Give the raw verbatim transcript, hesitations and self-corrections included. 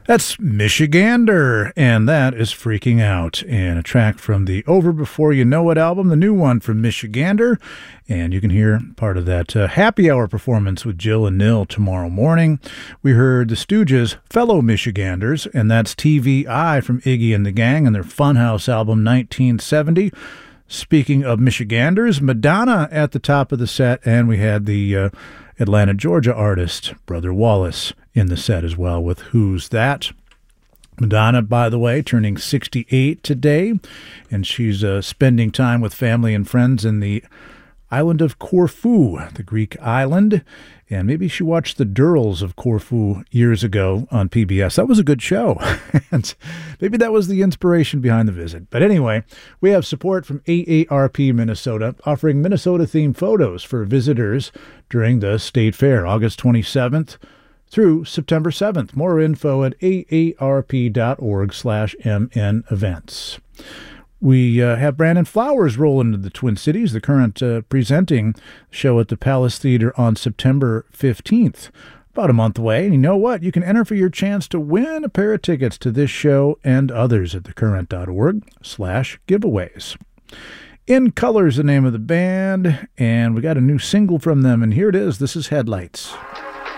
That's Michigander, and that is Freaking Out, and a track from the Over Before You Know It album, the new one from Michigander, and you can hear part of that uh, happy hour performance with Jill and Nil tomorrow morning. We heard the Stooges' Fellow Michiganders, and that's T V I from Iggy and the Gang and their Funhouse album nineteen seventy. Speaking of Michiganders, Madonna at the top of the set, and we had the uh, Atlanta, Georgia artist, Brother Wallace, in the set as well with Who's That? Madonna, by the way, turning sixty-eight today, and she's uh, spending time with family and friends in the island of Corfu, the Greek island, and maybe she watched the Durrells of Corfu years ago on P B S. That was a good show, and maybe that was the inspiration behind the visit. But anyway, we have support from A A R P Minnesota, offering Minnesota-themed photos for visitors during the State Fair, August twenty-seventh through September seventh. More info at aarp.org slash mn events. We uh, have Brandon Flowers rolling into the Twin Cities, the current uh, presenting show at the Palace Theater on September fifteenth. About a month away. And you know what? You can enter for your chance to win a pair of tickets to this show and others at thecurrent.org slash giveaways. In Color's the name of the band, and we got a new single from them, and here it is. This is Headlights.